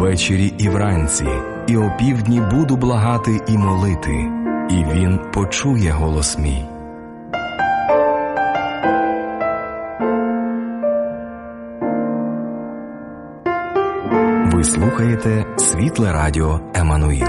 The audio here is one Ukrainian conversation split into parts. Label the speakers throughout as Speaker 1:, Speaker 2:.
Speaker 1: ввечері і вранці, і опівдні буду благати і молити, і він почує голос мій. Ви слухаєте Світле Радіо Еммануїл.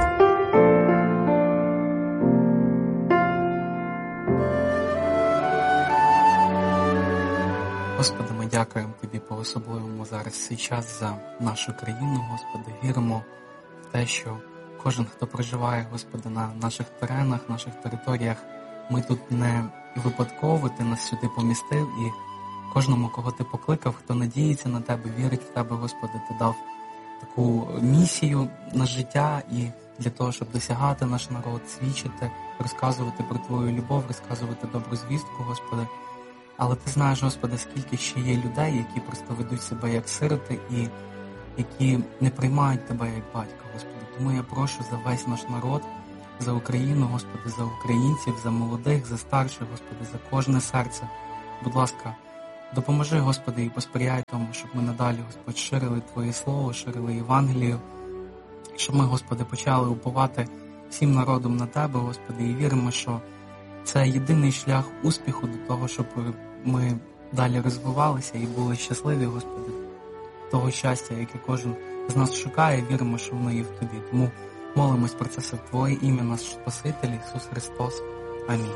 Speaker 2: Господи, ми дякуємо Тобі по-особливому зараз цей час за нашу країну, Господи. Віримо в те, що кожен, хто проживає, Господи, на наших теренах, наших територіях, ми тут не випадково, Ти нас сюди помістив, і кожному, кого Ти покликав, хто надіється на Тебе, вірить в Тебе, Господи, Ти дав таку місію на життя і для того, щоб досягати наш народ, свідчити, розказувати про Твою любов, розказувати добру звістку, Господи. Але Ти знаєш, Господи, скільки ще є людей, які просто ведуть себе як сироти і які не приймають Тебе як батька, Господи. Тому я прошу за весь наш народ, за Україну, Господи, за українців, за молодих, за старших, Господи, за кожне серце. Будь ласка, допоможи, Господи, і посприяй тому, щоб ми надалі, Господь, ширили Твоє Слово, ширили Євангелію, щоб ми, Господи, почали уповати всім народом на Тебе, Господи, і віримо, що це єдиний шлях успіху до того, щоб ми далі розвивалися і були щасливі, Господи, того щастя, яке кожен з нас шукає, віримо, що воно є в Тобі. Тому молимось про це все в Твоє ім'я, наш Спаситель Ісус Христос. Амінь.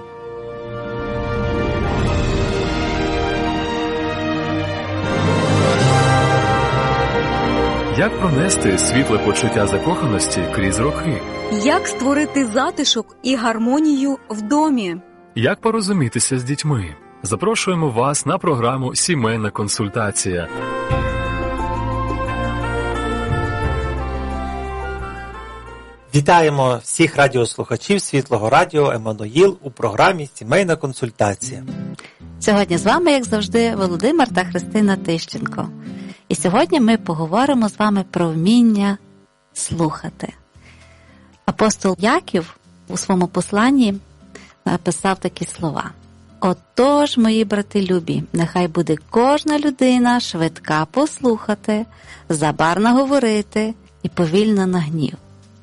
Speaker 3: Як пронести світле почуття закоханості крізь роки?
Speaker 4: Як створити затишок і гармонію в домі?
Speaker 3: Як порозумітися з дітьми? Запрошуємо вас на програму «Сімейна консультація».
Speaker 5: Вітаємо всіх радіослухачів Світлого Радіо Еммануїл у програмі «Сімейна консультація».
Speaker 6: Сьогодні з вами, як завжди, Володимир та Христина Тищенко. І сьогодні ми поговоримо з вами про вміння слухати. Апостол Яків у своєму посланні написав такі слова. «Отож, мої брати любі, нехай буде кожна людина швидка послухати, забарна говорити і повільна на гнів».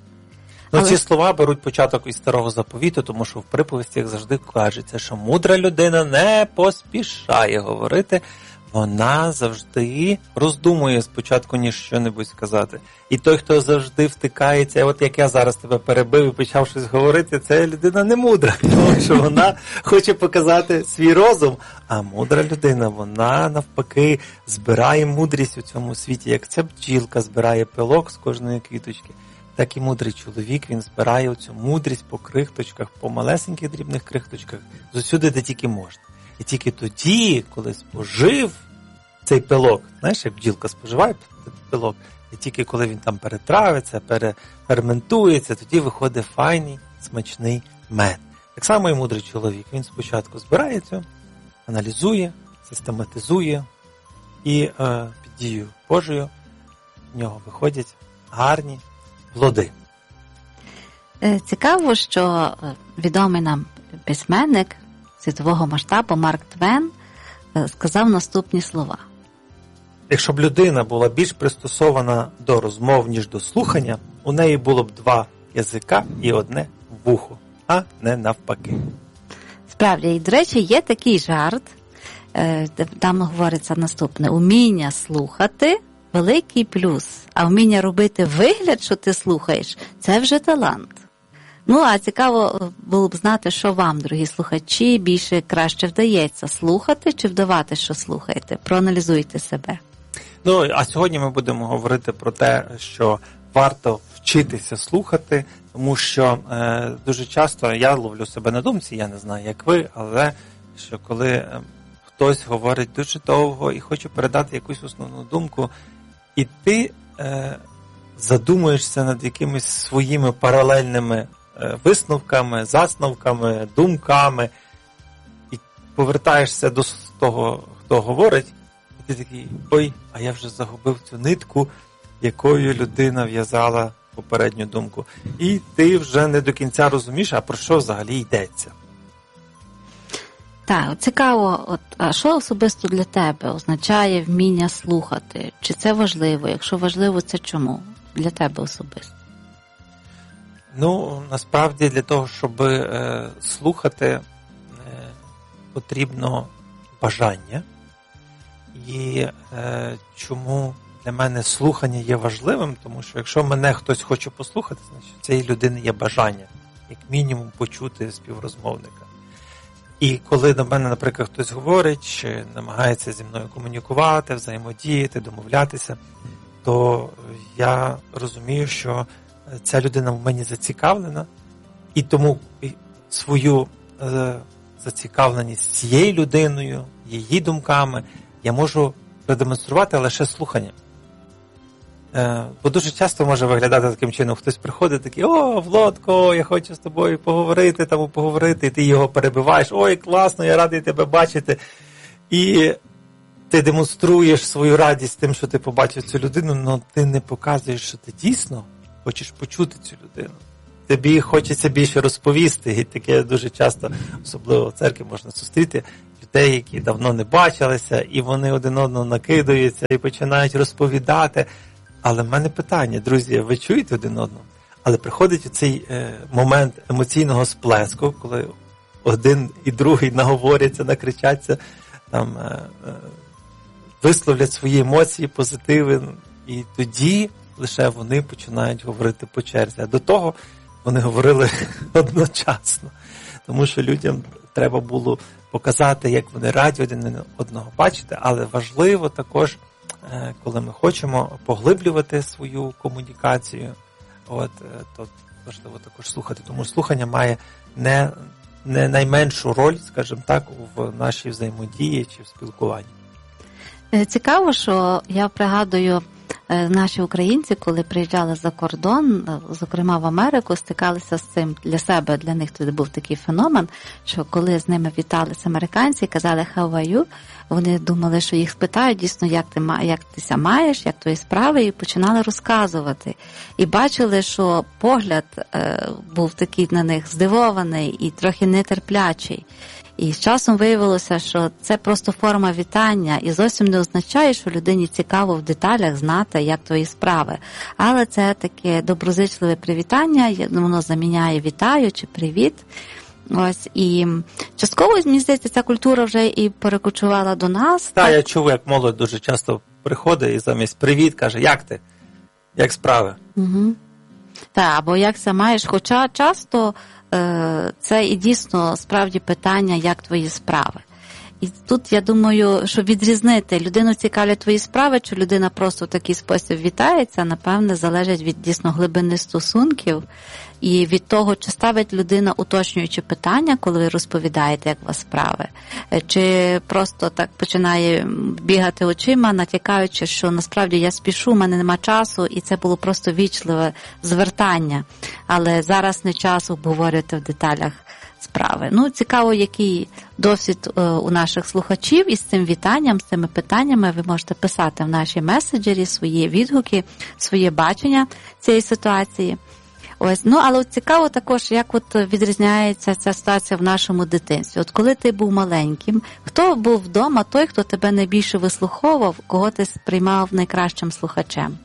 Speaker 5: Ці слова беруть початок із Старого Заповіту, тому що в приповістях завжди кажеться, що мудра людина не поспішає говорити, вона завжди роздумує спочатку, ніж що-небудь сказати. І той, хто завжди втикається, от як я зараз тебе перебив і почав щось говорити, це людина не мудра, тому що вона хоче показати свій розум. А мудра людина, вона навпаки збирає мудрість у цьому світі, як ця бджілка збирає пилок з кожної квіточки. Так і мудрий чоловік, він збирає цю мудрість по крихточках, по малесеньких дрібних крихточках, зусюди, де тільки можна. І тільки тоді, коли спожив цей пилок, знаєш, як бджілка споживає пилок, і тільки коли він там перетравиться, перферментується, тоді виходить файний, смачний мед. Так само і мудрий чоловік. Він спочатку збирає це, аналізує, систематизує, і під дією Божою в нього виходять гарні плоди.
Speaker 6: Цікаво, що відомий нам письменник світового масштабу Марк Твен сказав наступні слова.
Speaker 5: Якщо б людина була більш пристосована до розмов, ніж до слухання, у неї було б 2 язика і 1 вухо, а не навпаки.
Speaker 6: Справді, і, до речі, є такий жарт, там говориться наступне. Уміння слухати – великий плюс, а вміння робити вигляд, що ти слухаєш – це вже талант. Ну, а цікаво було б знати, що вам, дорогі слухачі, більше краще вдається – слухати чи вдавати, що слухаєте? Проаналізуйте себе.
Speaker 5: Ну, а сьогодні ми будемо говорити про те, що варто вчитися слухати, тому що дуже часто я ловлю себе на думці, я не знаю, як ви, але що коли хтось говорить дуже довго і хоче передати якусь основну думку, і ти задумуєшся над якимись своїми паралельними висновками, засновками, думками, і повертаєшся до того, хто говорить, і ти такий, ой, а я вже загубив цю нитку, якою людина в'язала попередню думку. І ти вже не до кінця розумієш, а про що взагалі йдеться.
Speaker 6: Так, цікаво, а що особисто для тебе означає вміння слухати? Чи це важливо? Якщо важливо, це чому? для тебе особисто?
Speaker 5: Ну, насправді, для того, щоб слухати, потрібно бажання. І чому для мене слухання є важливим? Тому що якщо мене хтось хоче послухати, значить у цієї людини є бажання, як мінімум, почути співрозмовника. І коли до мене, наприклад, хтось говорить, чи намагається зі мною комунікувати, взаємодіяти, домовлятися, то я розумію, що ця людина в мені зацікавлена, і тому свою зацікавленість цією людиною, її думками я можу продемонструвати лише слуханням. Бо дуже часто може виглядати таким чином, хтось приходить такий: о, Володко, я хочу з тобою поговорити, і ти його перебиваєш: ой, класно, я радий тебе бачити. І ти демонструєш свою радість тим, що ти побачив цю людину, але ти не показуєш, що ти дійсно хочеш почути цю людину. Тобі хочеться більше розповісти, і таке дуже часто, особливо в церкві, можна зустріти людей, які давно не бачилися, і вони один одного накидаються і починають розповідати. Але в мене питання, друзі, ви чуєте один одного? Але приходить цей момент емоційного сплеску, коли один і другий наговоряться, накричаться, там, висловлять свої емоції, позитиви, і тоді лише вони починають говорити по черзі. А до того вони говорили одночасно, тому що людям треба було показати, як вони раді один одного бачити, але важливо також, коли ми хочемо поглиблювати свою комунікацію, то важливо також слухати, тому що слухання має не найменшу роль, скажімо так, в нашій взаємодії чи в спілкуванні.
Speaker 6: Цікаво, що я пригадую, наші українці, коли приїжджали за кордон, зокрема в Америку, стикалися з цим для себе, для них тоді був такий феномен, що коли з ними віталися американці і казали «How are you?», вони думали, що їх спитають дійсно, як ти ся маєш, як твої справи, і починали розказувати. І бачили, що погляд був такий на них здивований і трохи нетерплячий. І з часом виявилося, що це просто форма вітання і зовсім не означає, що людині цікаво в деталях знати, як твої справи. Але це таке доброзичливе привітання, воно заміняє «вітаю» чи «привіт». Ось, і частково, мені здається, ця культура вже і перекочувала до нас.
Speaker 5: Так, я чув, як молодь дуже часто приходить і замість «привіт» каже: як ти? Як справи?
Speaker 6: Угу. Так, або як це маєш, хоча часто це і дійсно справді питання, як твої справи. І тут, я думаю, що відрізнити, людину цікавлять твої справи, чи людина просто в такий спосіб вітається, напевне, залежить від дійсно глибини стосунків і від того, чи ставить людина уточнюючі питання, коли ви розповідаєте, як у вас справи, чи просто так починає бігати очима, натякаючи, що насправді я спішу, в мене нема часу, і це було просто вічливе звертання, але зараз не час обговорювати в деталях справи. Ну, цікаво, який досвід у наших слухачів із цим вітанням, з цими питаннями. Ви можете писати в нашій меседжері свої відгуки, своє бачення цієї ситуації. Ось, ну, але от цікаво також, як от відрізняється ця ситуація в нашому дитинстві. От коли ти був маленьким, хто був вдома той, хто тебе найбільше вислуховував, кого ти сприймав найкращим слухачем?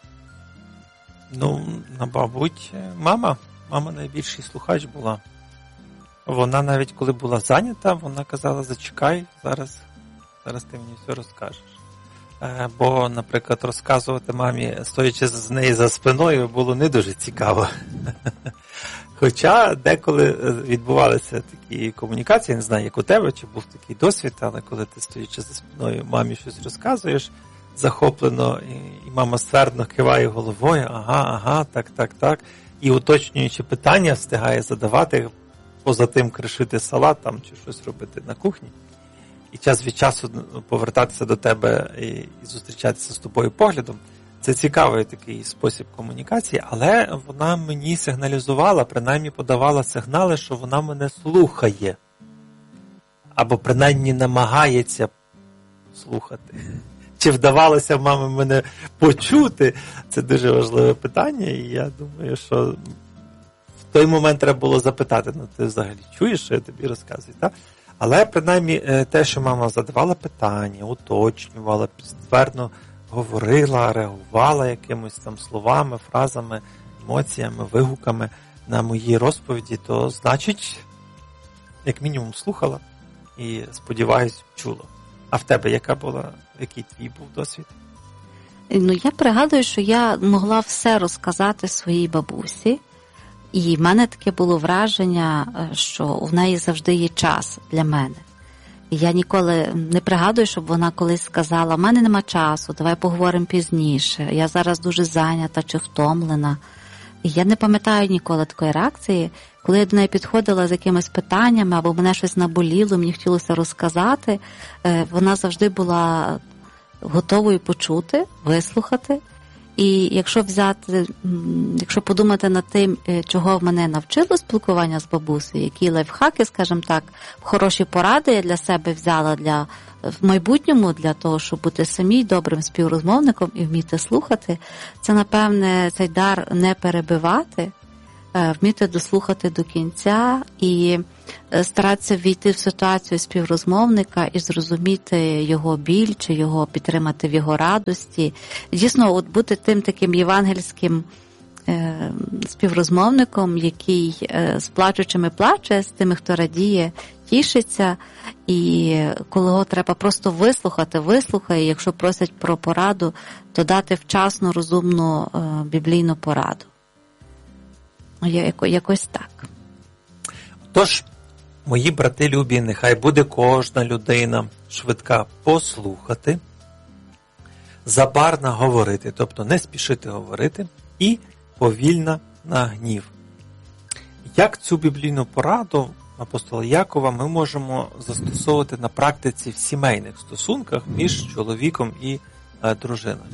Speaker 5: Ну, мабуть, мама. Мама найбільший слухач була. Вона навіть коли була зайнята, вона казала: зачекай, зараз ти мені все розкажеш. Бо, наприклад, розказувати мамі, стоячи з неї за спиною, було не дуже цікаво. Хоча деколи відбувалися такі комунікації, я не знаю, як у тебе, чи був такий досвід, але коли ти, стоячи за спиною, мамі щось розказуєш захоплено, і мама ствердно киває головою: ага, так, і уточнюючи питання встигає задавати, поза тим кришити салат там, чи щось робити на кухні. І час від часу повертатися до тебе і зустрічатися з тобою поглядом. Це цікавий такий спосіб комунікації, але вона мені сигналізувала, принаймні подавала сигнали, що вона мене слухає. Або принаймні намагається слухати. Чи вдавалося мамі мене почути? Це дуже важливе питання, і я думаю, що в той момент треба було запитати: ну ти взагалі чуєш, що я тобі розказую, так? Але, принаймні, те, що мама задавала питання, уточнювала, ствердно говорила, реагувала якимось там словами, фразами, емоціями, вигуками на мої розповіді, то значить, як мінімум слухала і, сподіваюсь, чула. А в тебе який твій був досвід?
Speaker 6: Я пригадую, що я могла все розказати своїй бабусі, і в мене таке було враження, що в неї завжди є час для мене. І я ніколи не пригадую, щоб вона колись сказала: в мене нема часу, давай поговоримо пізніше, я зараз дуже зайнята чи втомлена. І я не пам'ятаю ніколи такої реакції. Коли я до неї підходила з якимись питаннями, або мене щось наболіло, мені хотілося розказати, вона завжди була готовою почути, вислухати. І якщо подумати над тим, чого в мене навчило спілкування з бабусею, які лайфхаки, скажімо так, хороші поради я для себе взяла в майбутньому, для того, щоб бути самій добрим співрозмовником і вміти слухати, це, напевне, цей дар не перебивати, вміти дослухати до кінця і старатися війти в ситуацію співрозмовника і зрозуміти його біль, чи його підтримати в його радості. Дійсно, от бути тим таким євангельським співрозмовником, який з плачучими плаче, з тими, хто радіє, тішиться, і коли його треба просто вислухає, якщо просять про пораду, то дати вчасну, розумну біблійну пораду. Якось так.
Speaker 5: Тож, мої брати любі, нехай буде кожна людина швидка послухати, забарна говорити, тобто не спішити говорити, і повільна на гнів. Як цю біблійну пораду апостола Якова ми можемо застосовувати на практиці в сімейних стосунках між чоловіком і дружиною?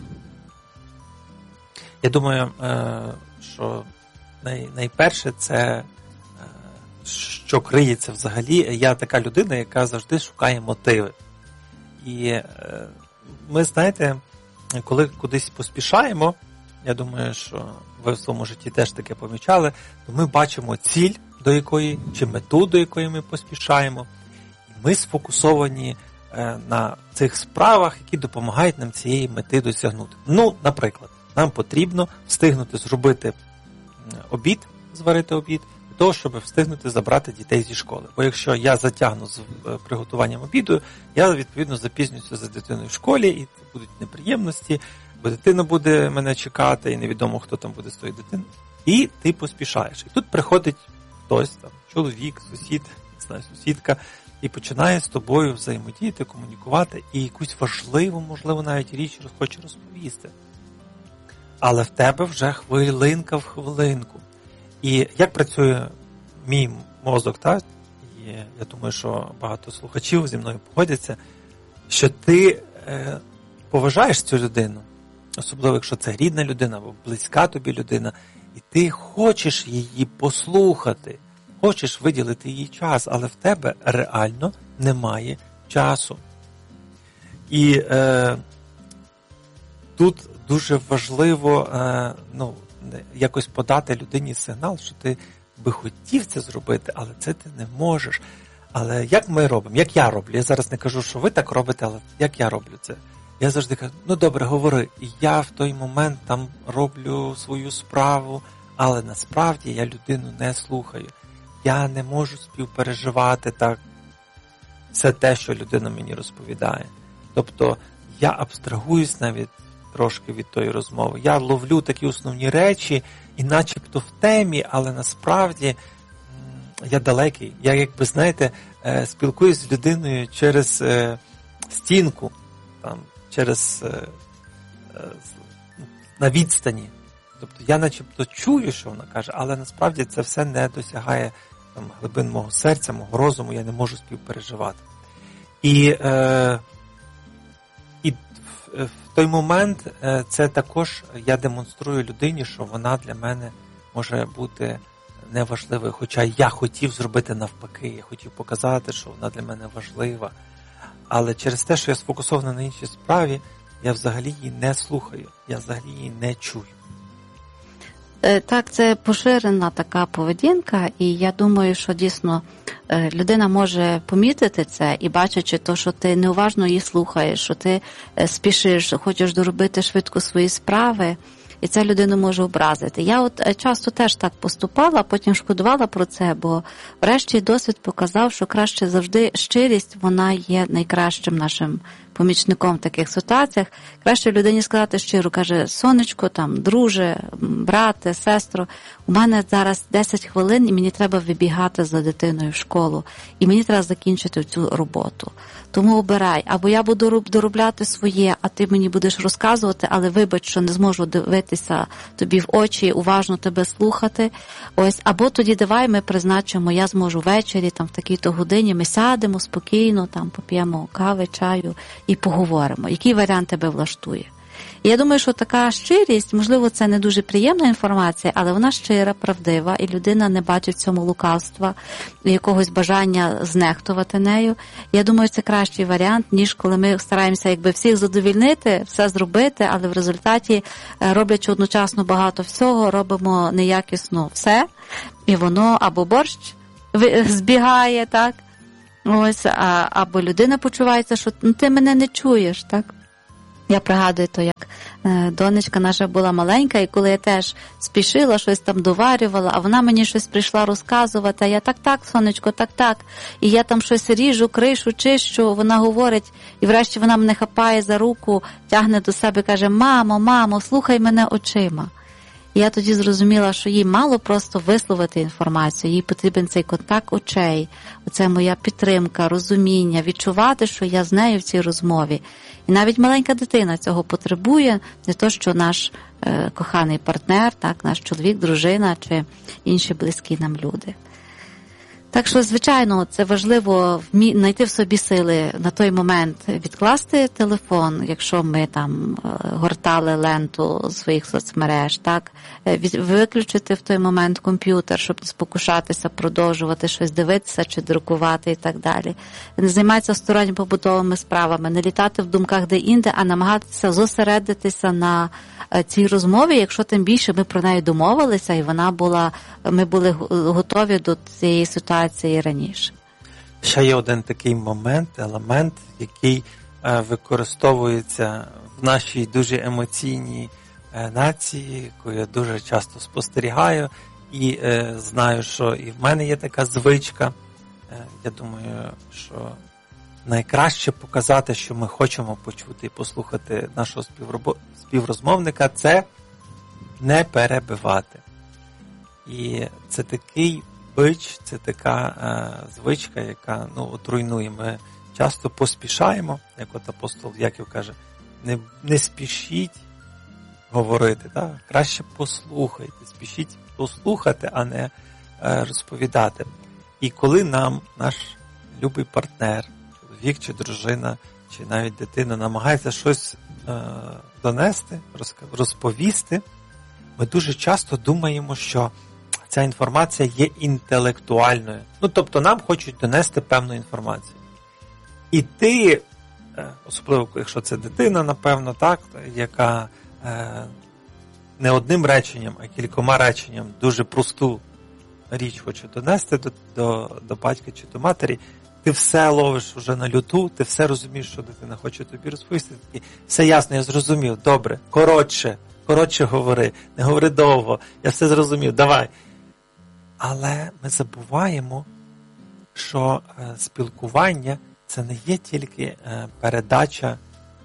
Speaker 5: Я думаю, що найперше це, що криється взагалі, я така людина, яка завжди шукає мотиви. І ми, знаєте, коли кудись поспішаємо, я думаю, що ви в своєму житті теж таке помічали, то ми бачимо ціль, до якої, чи мету, до якої ми поспішаємо, і ми сфокусовані на цих справах, які допомагають нам цієї мети досягнути. Наприклад, нам потрібно встигнути зробити обід, зварити обід, для того, щоб встигнути забрати дітей зі школи. Бо якщо я затягну з приготуванням обіду, я, відповідно, запізнююся за дитиною в школі, і це будуть неприємності, бо дитина буде мене чекати, і невідомо, хто там буде з тої дитини. І ти поспішаєш. І тут приходить хтось, там, чоловік, сусід, не знаю, сусідка, і починає з тобою взаємодіяти, комунікувати, і якусь важливу, можливо, навіть річ хоче розповісти. Але в тебе вже хвилинка в хвилинку. І як працює мій мозок, так? І я думаю, що багато слухачів зі мною погодяться, що ти поважаєш цю людину, особливо якщо це рідна людина або близька тобі людина, і ти хочеш її послухати, хочеш виділити їй час, але в тебе реально немає часу. І тут дуже важливо якось подати людині сигнал, що ти би хотів це зробити, але це ти не можеш. Але як ми робимо? Як я роблю? Я зараз не кажу, що ви так робите, але як я роблю це? Я завжди кажу, добре, говори. І я в той момент там роблю свою справу, але насправді я людину не слухаю. Я не можу співпереживати так все те, що людина мені розповідає. Тобто я абстрагуюсь навіть трошки від тої розмови. Я ловлю такі основні речі і начебто в темі, але насправді я далекий. Я, якби, знаєте, спілкуюсь з людиною через стінку, там, на відстані. Тобто я начебто чую, що вона каже, але насправді це все не досягає там глибин мого серця, мого розуму, я не можу співпереживати. І в той момент це також я демонструю людині, що вона для мене може бути неважливою, хоча я хотів зробити навпаки, я хотів показати, що вона для мене важлива. Але через те, що я сфокусований на іншій справі, я взагалі її не слухаю, я взагалі її не чую.
Speaker 6: Так, це поширена така поведінка, і я думаю, що дійсно людина може помітити це і бачачи то, що ти неуважно її слухаєш, що ти спішиш, хочеш доробити швидко свої справи, і ця людина може образити. Я часто теж так поступала, потім шкодувала про це, бо врешті досвід показав, що краще завжди щирість, вона є найкращим нашим помічником в таких ситуаціях. Краще людині сказати щиро, каже: сонечко, друже, брате, сестро, у мене зараз 10 хвилин і мені треба вибігати за дитиною в школу, і мені треба закінчити цю роботу. Тому обирай, або я буду доробляти своє, а ти мені будеш розказувати, але вибач, що не зможу дивитися тобі в очі, уважно тебе слухати. Або тоді давай ми призначимо, я зможу ввечері, в такій-то годині, ми сядемо спокійно, поп'ємо кави, чаю і поговоримо, який варіант тебе влаштує. І я думаю, що така щирість, можливо, це не дуже приємна інформація, але вона щира, правдива, і людина не бачить в цьому лукавства, якогось бажання знехтувати нею. Я думаю, це кращий варіант, ніж коли ми стараємося всіх задовільнити, все зробити, але в результаті, роблячи одночасно багато всього, робимо неякісно все, і воно або борщ збігає, так? Або людина почувається, що ти мене не чуєш, так? Я пригадую то, як донечка наша була маленька, і коли я теж спішила, щось доварювала, а вона мені щось прийшла розказувати, а я так, сонечко, так. І я щось ріжу, кришу, чищу, вона говорить, і врешті вона мене хапає за руку, тягне до себе, каже: мамо, слухай мене очима. І я тоді зрозуміла, що їй мало просто висловити інформацію, їй потрібен цей контакт очей, оце моя підтримка, розуміння, відчувати, що я з нею в цій розмові. І навіть маленька дитина цього потребує, не то, що наш коханий партнер, наш чоловік, дружина чи інші близькі нам люди. Так що, звичайно, це важливо знайти в собі сили на той момент відкласти телефон, якщо ми гортали ленту своїх соцмереж, виключити в той момент комп'ютер, щоб не спокушатися, продовжувати щось дивитися чи друкувати і так далі. Не займатися сторонніми побутовими справами, не літати в думках де-інде, а намагатися зосередитися на цій розмові, якщо тим більше ми про неї домовилися, і ми були готові до цієї ситуації раніше.
Speaker 5: Ще є один такий елемент, який використовується в нашій дуже емоційній нації, яку я дуже часто спостерігаю, і знаю, що і в мене є така звичка. Я думаю, що найкраще показати, що ми хочемо почути і послухати нашого співрозмовника, це не перебивати. І це такий бич, це така звичка, яка руйнує. Ми часто поспішаємо, як апостол Яків каже, не спішіть говорити, краще послухайте, спішіть послухати, а не розповідати. І коли нам наш любий партнер, чоловік чи дружина, чи навіть дитина намагається щось донести, розповісти, ми дуже часто думаємо, що ця інформація є інтелектуальною. Тобто нам хочуть донести певну інформацію. І ти, особливо якщо це дитина, напевно, яка не одним реченням, а кількома реченням дуже просту річ хоче донести до батька чи до матері, ти все ловиш вже на люту, ти все розумієш, що дитина хоче тобі розповісти. Все ясно, я зрозумів, добре, коротше говори, не говори довго, я все зрозумів, давай. Але ми забуваємо, що спілкування – це не є тільки передача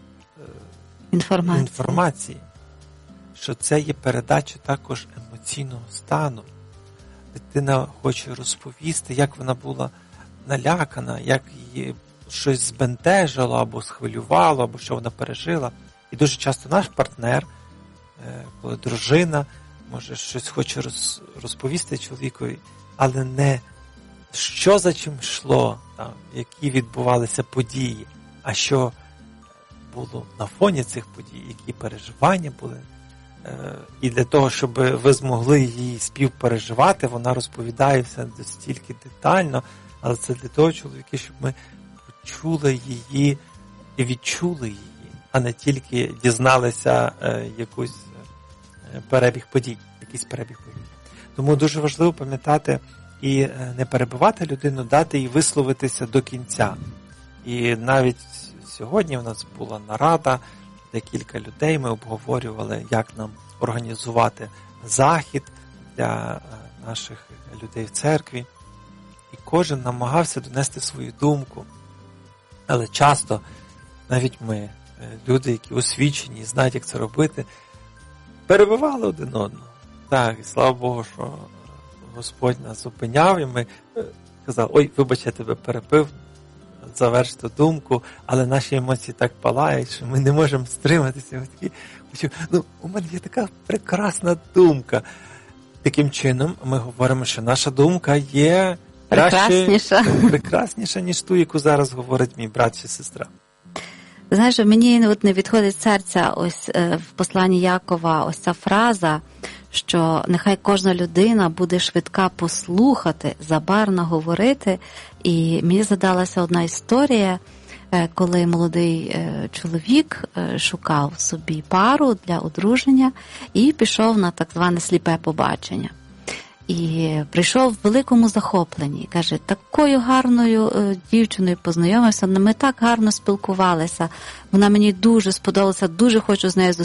Speaker 5: інформації, що це є передача також емоційного стану. Дитина хоче розповісти, як вона була налякана, як її щось збентежило, або схвилювало, або що вона пережила. І дуже часто наш партнер, коли дружина, може щось хоче розповісти чоловікові, але не що за чим йшло, які відбувалися події, а що було на фоні цих подій, які переживання були. І для того, щоб ви змогли її співпереживати, вона розповідає все настільки детально, але це для того, чоловіки, щоб ми почули її і відчули її, а не тільки дізналися якусь перебіг подій, якийсь перебіг подій. Тому дуже важливо пам'ятати і не перебивати людину, дати їй висловитися до кінця. І навіть сьогодні в нас була нарада, декілька людей, ми обговорювали, як нам організувати захід для наших людей в церкві. І кожен намагався донести свою думку. Але часто навіть ми, люди, які освічені і знають, як це робити, перебивали один одного. Так, і слава Богу, що Господь нас зупиняв, і ми казали, ой, вибач, я тебе перебив, заверш ту думку, але наші емоції так палають, що ми не можемо стриматися. Ми такі, у мене є така прекрасна думка. Таким чином ми говоримо, що наша думка є прекрасніша, ніж ту, яку зараз говорить мій брат чи сестра.
Speaker 6: Знаєш, мені не відходить з серця ось в посланні Якова ось ця фраза, що нехай кожна людина буде швидка послухати, забарно говорити. І мені згадалася одна історія, коли молодий чоловік шукав собі пару для одруження і пішов на так зване сліпе побачення. І прийшов в великому захопленні. Каже, такою гарною дівчиною познайомився, ми так гарно спілкувалися. Вона мені дуже сподобалася, дуже хочу з нею зустрітися.